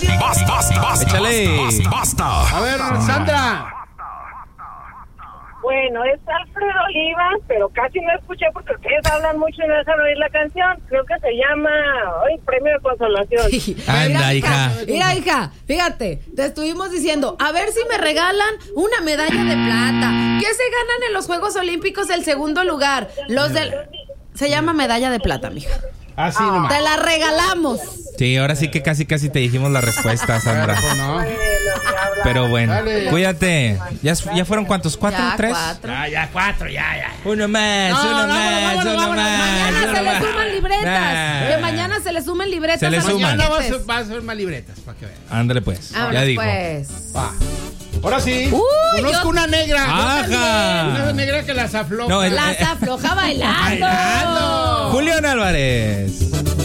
Basta. Échale. Basta. A ver, Sandra. Bueno, es Alfredo Oliva, pero casi no escuché porque ustedes hablan mucho y no dejan oír la canción. Creo que se llama Premio de Consolación. Anda, hija. Mira, hija, fíjate, te estuvimos diciendo, a ver si me regalan una medalla de plata. ¿Qué se ganan en los Juegos Olímpicos el segundo lugar? Se llama medalla de plata, mija. Así nomás. Te la regalamos. Sí, ahora sí que casi te dijimos la respuesta, Sandra. No. Pero bueno, Dale. cuídate. ¿Ya fueron cuántos? ¿4? Ya, 3? 4. Ya, 4, ya. Uno más. Vámonos. Mañana se le suman libretas. Que mañana se le sumen libretas. Se le a los suman. Mañana paquetes. vas a hacer más libretas para que vean. Ándale pues. Vámonos, Ya dijo. pues. Va. Ahora sí. Uy, Conozco yo- una negra. ¡Ajá! Una negra que las afloja. No, Las afloja bailando. Bailando. Julián Álvarez.